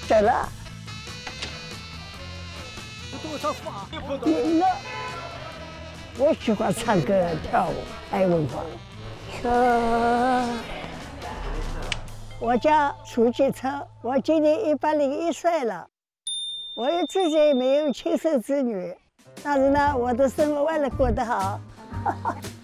走了。我喜欢唱歌跳舞，爱文化。我叫楚继车，我今年101岁了。我自己没有亲生子女，但是呢，我的生活为了过得好。